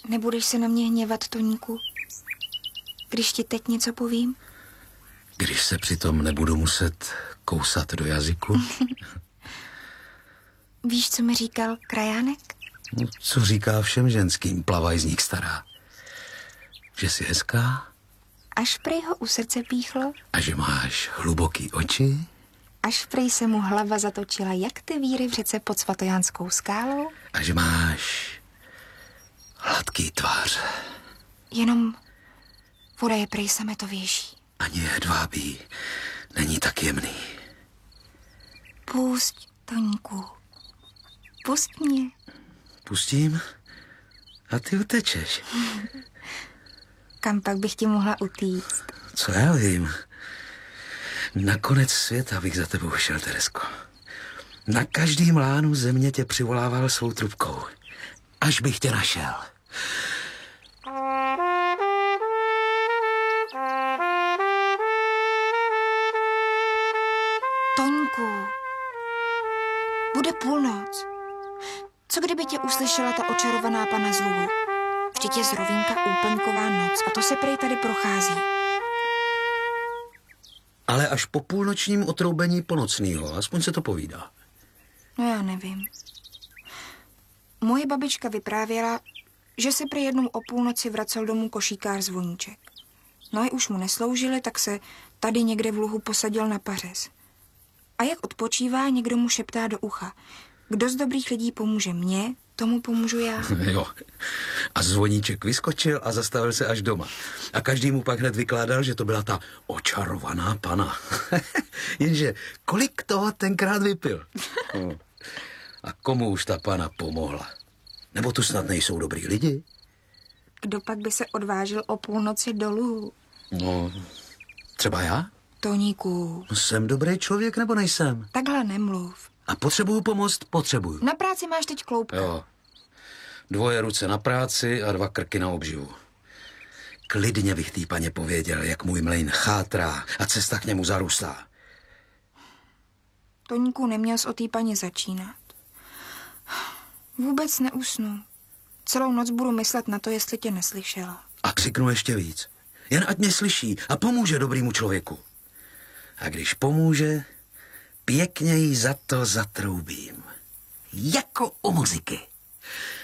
Nebudeš se na mě hněvat, Toníku, když ti teď něco povím? Když se přitom nebudu muset kousat do jazyku? Víš, co mi říkal krajánek? No, co říká všem ženským, plavajzník stará. Že jsi hezká? Až prej ho u srdce píchlo? A že máš hluboký oči? Až prej se mu hlava zatočila, jak ty víry v řece pod Svatojánskou skálou? A že máš hladký tvář. Jenom voda je prej sametovější. Ani hedvábí není tak jemný. Pusť, Toníku. Pusť mě. Pustím a ty utečeš. Kam pak bych ti mohla utíct? Co já vím. Na konec světa bych za tebou šel, Teresko. Na každým lánu země tě přivolával svou trubkou. Až bych tě našel. Toňku, bude půlnoc. Co kdyby tě uslyšela ta očarovaná pana z luhu? Vždyť je z Rovínka úplňková noc a to se prej tady prochází. Ale až po půlnočním otroubení ponocnýho, aspoň se to povídá. No já nevím. Moje babička vyprávěla, že se prý jednou o půlnoci vracel domů košíkář Zvoníček. No i už mu nesloužili, tak se tady někde v luhu posadil na pařez. A jak odpočívá, někdo mu šeptá do ucha. Kdo z dobrých lidí pomůže mně, tomu pomůžu já. Jo. A Zvoníček vyskočil a zastavil se až doma. A každý mu pak hned vykládal, že to byla ta očarovaná pana. Jenže kolik toho tenkrát vypil? A komu už ta pana pomohla? Nebo tu snad nejsou dobrý lidi? Kdo pak by se odvážil o půlnoci do luhu? No, třeba já? Toníku. Jsem dobrý člověk nebo nejsem? Takhle nemluv. A potřebuju pomoct? Potřebuju. Na práci máš teď kloubka. Jo. 2 ruce na práci a 2 krky na obživu. Klidně bych tý paně pověděl, jak můj mlejn chátrá a cesta k němu zarůstá. Toníku, neměl jsi o té paně začínat. Vůbec neusnu. Celou noc budu myslet na to, jestli tě neslyšela. A křiknu ještě víc. Jen ať mě slyší a pomůže dobrýmu člověku. A když pomůže, pěkně jí za to zatroubím. Jako u muziky.